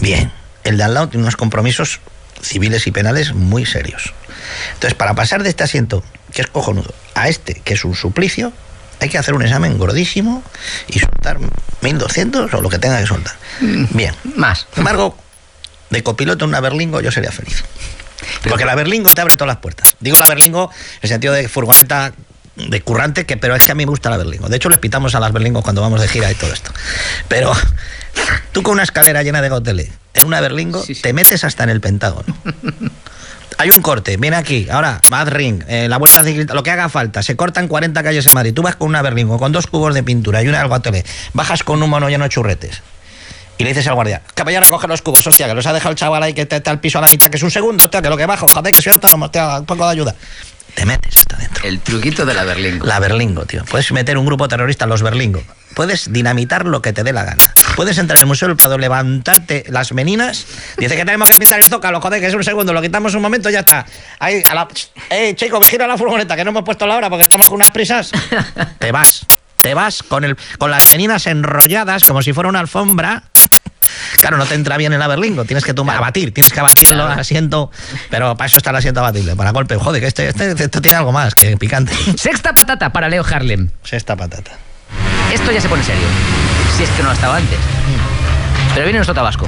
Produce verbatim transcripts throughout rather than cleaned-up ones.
Bien, el de al lado tiene unos compromisos civiles y penales muy serios. Entonces, para pasar de este asiento, que es cojonudo, a este, que es un suplicio, hay que hacer un examen gordísimo y soltar mil doscientos o lo que tenga que soltar. Bien. Más. Sin embargo, de copiloto en una Berlingo yo sería feliz. Porque la Berlingo te abre todas las puertas. Digo la Berlingo en el sentido de furgoneta de currante, que, pero es que a mí me gusta la Berlingo. De hecho, les pitamos a las Berlingos cuando vamos de gira y todo esto. Pero tú con una escalera llena de gautelet en una Berlingo, sí, sí, te metes hasta en el Pentágono. Hay un corte, viene aquí, ahora, Mad Ring, eh, la vuelta ciclista, lo que haga falta, se cortan cuarenta calles en Madrid, tú vas con una Berlingo, con dos cubos de pintura y una del gautelet, bajas con un mono lleno de churretes y le dices al guardia, que vaya a recoger los cubos, hostia, que los ha dejado el chaval ahí que te está el piso a la mitad, que es un segundo, hostia, que lo que bajo, joder, que soy autónomo, hostia, un poco de ayuda. Te metes hasta dentro. El truquito de la Berlingo. La Berlingo, tío. Puedes meter un grupo terrorista, los Berlingo. Puedes dinamitar lo que te dé la gana. Puedes entrar en el Museo del Prado, levantarte las meninas. Dice que tenemos que pintar el Zócalo, joder, que es un segundo, lo quitamos un momento y ya está. Ahí, a la... Eh, chico, gira la furgoneta, que no hemos puesto la hora porque estamos con unas prisas. Te vas. Te vas con, el, con las meninas enrolladas como si fuera una alfombra. Claro, no te entra bien en la Berlingo, tienes que tumbar, abatir, tienes que abatirlo al asiento, pero para eso está el asiento abatible, para golpe. Joder, que este, este, esto tiene algo más que picante. Sexta patata para Leo Harlem. Sexta patata. Esto ya se pone serio, si es que no lo estaba antes. Pero viene nuestro Tabasco.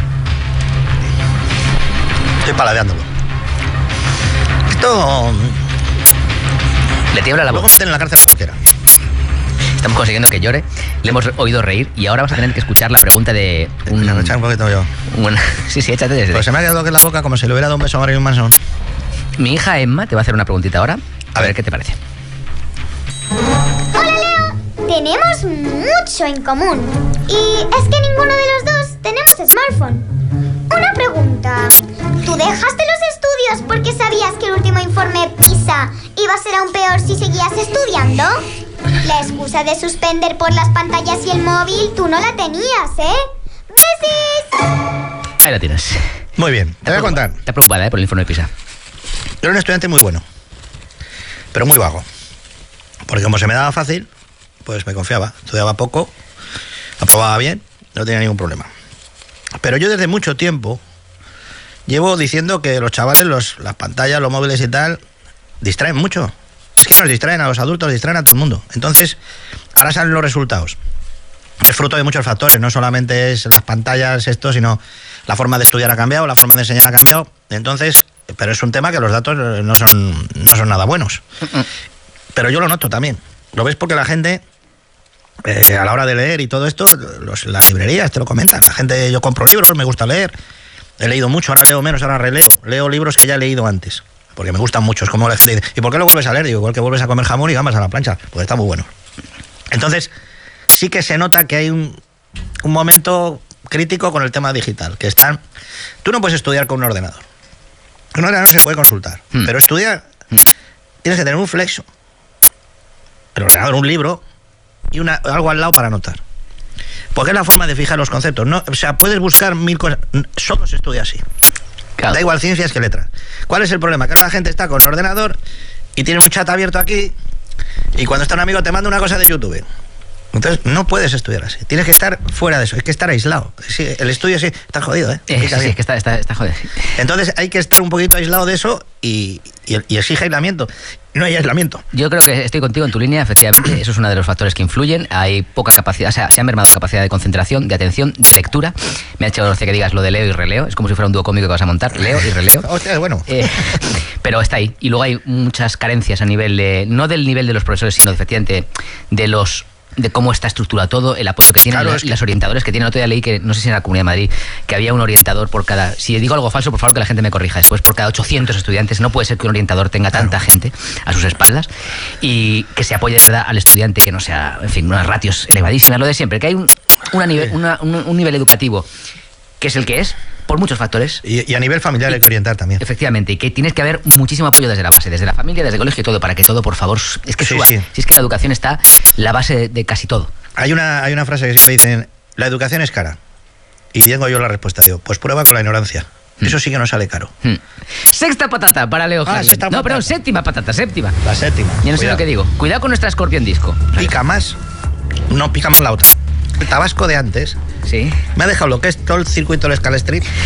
Estoy paladeándolo. Esto... Le tiembla la voz. Luego meten en la cárcel a cualquiera. Estamos consiguiendo que llore, le hemos oído reír y ahora vamos a tener que escuchar la pregunta de un... Me echar un poquito yo. Un... Sí, sí, échate desde... Pues se me ha quedado que en la boca como si le hubiera dado un beso a Marilyn Manson. Mi hija Emma te va a hacer una preguntita ahora, a, a ver. ver qué te parece. Hola, Leo. Tenemos mucho en común y es que ninguno de los dos tenemos smartphone. Una pregunta. ¿Tú dejaste los estudios porque sabías que el último informe PISA iba a ser aún peor si seguías estudiando? La excusa de suspender por las pantallas y el móvil, tú no la tenías, ¿eh? ¡Besis! Ahí la tienes. Muy bien, te voy a contar. Está preocupada, ¿eh? Por el informe de PISA. Yo era un estudiante muy bueno, pero muy vago. Porque como se me daba fácil, pues me confiaba. Estudiaba poco, aprobaba bien, no tenía ningún problema. Pero yo desde mucho tiempo llevo diciendo que los chavales, los, las pantallas, los móviles y tal, distraen mucho. Es que nos distraen a los adultos, distraen a todo el mundo. Entonces, ahora salen los resultados. Es fruto de muchos factores, no solamente es las pantallas esto, sino la forma de estudiar ha cambiado, la forma de enseñar ha cambiado. Entonces, pero es un tema que los datos no son, no son nada buenos. Pero yo lo noto también. Lo ves porque la gente, eh, a la hora de leer y todo esto, los, las librerías te lo comentan. La gente, yo compro libros, me gusta leer. He leído mucho, ahora leo menos, ahora releo. Leo libros que ya he leído antes. Porque me gustan mucho, es como la gente dice, ¿y por qué lo vuelves a leer? Digo, igual que vuelves a comer jamón y gambas a la plancha, porque está muy bueno. Entonces, sí que se nota que hay un, un momento crítico con el tema digital, que están... Tú no puedes estudiar con un ordenador. Un ordenador se puede consultar, mm. pero estudiar mm. tienes que tener un flexo, el ordenador, un libro y una, algo al lado para anotar. Porque es la forma de fijar los conceptos. No, o sea, puedes buscar mil cosas, solo se estudia así. Claro. Da igual ciencias que letras. ¿Cuál es el problema? Que ahora la gente está con el ordenador y tiene un chat abierto aquí y cuando está un amigo te manda una cosa de YouTube. Entonces no puedes estudiar así. Tienes que estar fuera de eso. Hay que estar aislado. Sí, el estudio sí está jodido, ¿eh? eh sí, sí, es que está, está, está jodido. Entonces hay que estar un poquito aislado de eso y, y, y exige aislamiento. No hay aislamiento. Yo creo que estoy contigo en tu línea, efectivamente. Eso es uno de los factores que influyen. Hay poca capacidad, o sea, se ha mermado la capacidad de concentración, de atención, de lectura. Me ha hecho gracia que digas lo de leo y releo. Es como si fuera un dúo cómico que vas a montar. Leo y releo. Hostia, bueno. Eh, pero está ahí. Y luego hay muchas carencias a nivel de, no del nivel de los profesores, sino efectivamente de los... de cómo está estructurado todo, el apoyo que tienen, claro, las, es que... las orientadores que tienen. Otro día leí que, no sé si en la Comunidad de Madrid, que había un orientador por cada... Si digo algo falso, por favor que la gente me corrija después. Por cada ochocientos estudiantes. No puede ser que un orientador tenga claro. tanta gente a sus espaldas y que se apoye de verdad al estudiante, que no sea, en fin, unas ratios elevadísimas, lo de siempre. Que hay un, una nivel, una, un, un nivel educativo que es el que es, por muchos factores. Y, y a nivel familiar y, hay que orientar también. Efectivamente, y que tienes que haber muchísimo apoyo desde la base, desde la familia, desde el colegio y todo, para que todo, por favor, es que sí, suba. Sí. Si es que la educación está la base de, de casi todo. Hay una, hay una frase que siempre dicen, la educación es cara. Y tengo yo la respuesta, digo, pues prueba con la ignorancia. Mm. Eso sí que no sale caro. Mm. Sexta patata para Leo ah, Harlem. No, perdón, séptima patata, séptima. La séptima. Ya no sé lo que digo. Cuidado con nuestra Scorpion Disco. Pica más, no pica más la otra. El Tabasco de antes sí. me ha dejado lo que es todo el circuito del Scala Street